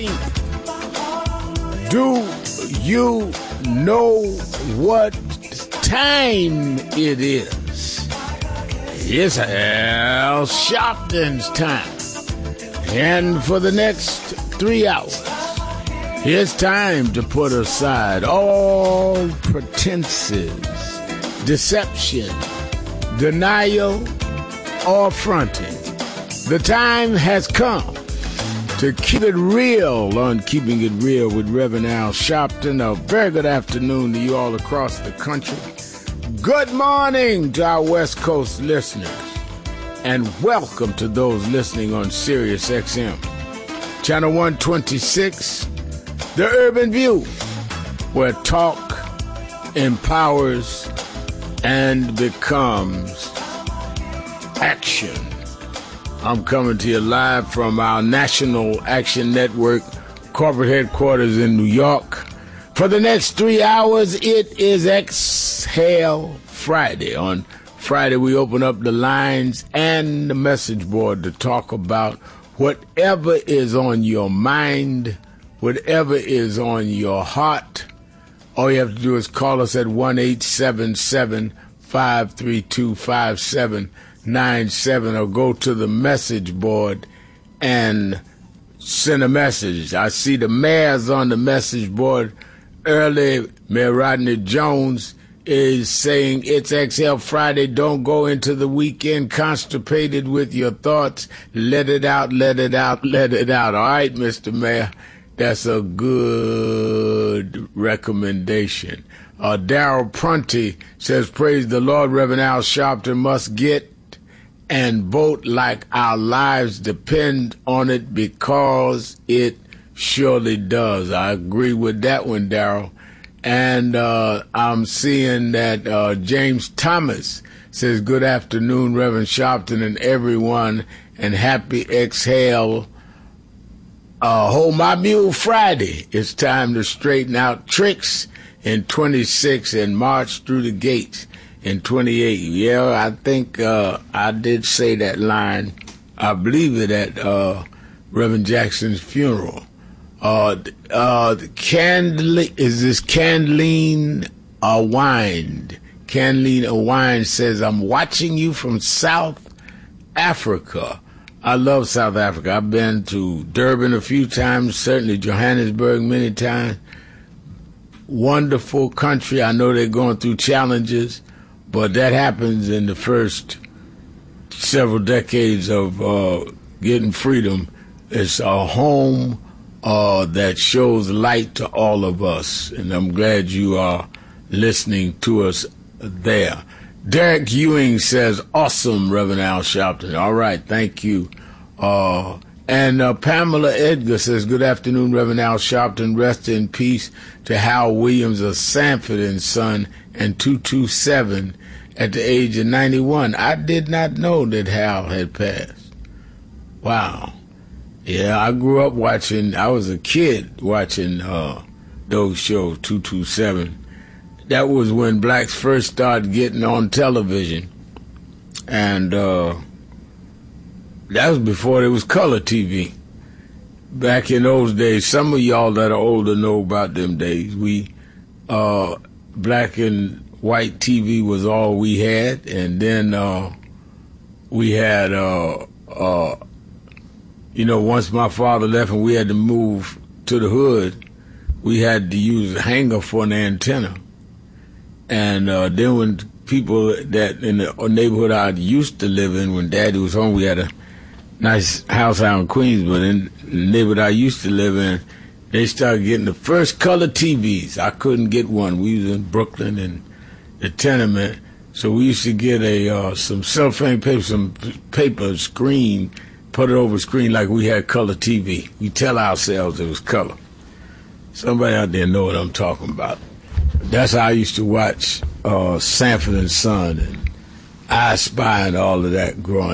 Do you know what time it is? It's Al Sharpton's time. And for the next 3 hours, it's time to put aside all pretenses, deception, denial, or fronting. The time has come to keep it real on Keeping It Real with Reverend Al Sharpton. A very good afternoon to you all across the country. Good morning to our West Coast listeners. And welcome to those listening on Sirius XM. Channel 126, The Urban View, where talk empowers and becomes action. I'm coming to you live from our National Action Network corporate headquarters in New York. For the next 3 hours, it is Exhale Friday. On Friday, we open up the lines and the message board to talk about whatever is on your mind, whatever is on your heart. All you have to do is call us at 1-877-532-5797 or go to the message board and send a message. I see the mayor's on the message board early. Mayor Rodney Jones is saying it's Exhale Friday. Don't go into the weekend constipated with your thoughts. Let it out, let it out, let it out. All right, Mr. Mayor, that's a good recommendation. Darrell Prunty says, praise the Lord, Reverend Al Sharpton must get and vote like our lives depend on it, because it surely does. I agree with that one, Darrell. And I'm seeing that James Thomas says, good afternoon, Reverend Sharpton and everyone, and happy Exhale. Hold my mule Friday. It's time to straighten out tricks in 26 and march through the gates in 28. Yeah, I think I did say that line. I believe it at Reverend Jackson's funeral. Is this Candeline Awine? Candeline Awine says, I'm watching you from South Africa. I love South Africa. I've been to Durban a few times, certainly Johannesburg many times. Wonderful country. I know they're going through challenges, but that happens in the first several decades of getting freedom. It's a home that shows light to all of us, and I'm glad you are listening to us there. Derek Ewing says, awesome, Reverend Al Sharpton. All right, thank you. And Pamela Edgar says, good afternoon, Reverend Al Sharpton. Rest in peace to Hal Williams of Sanford and Son and 227 at the age of 91. I did not know that Hal had passed. Wow. Yeah, I grew up watching, I was a kid watching those shows, 227. That was when blacks first started getting on television. And that was before there was color TV. Back in those days, some of y'all that are older know about them days. Black and white TV was all we had. And then we had, once my father left and we had to move to the hood, we had to use a hanger for an antenna. And then when people that in the neighborhood I used to live in, when Daddy was home, we had a nice house out in Queens, but in the neighborhood I used to live in, they started getting the first color TVs. I couldn't get one. We was in Brooklyn and the tenement, so we used to get some cellophane paper, some paper screen, put it over screen like we had color TV. We tell ourselves it was color. Somebody out there know what I'm talking about. That's how I used to watch Sanford and Son and I Spy and all of that growing